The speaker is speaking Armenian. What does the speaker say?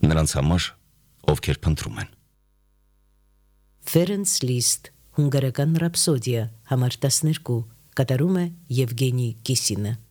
նրանց համար, ովքեր փնտրում են։ Ferenc Liszt, հունգարական ռապսոդիա, համար 12, կատարում է Եվգենի Կիսինը։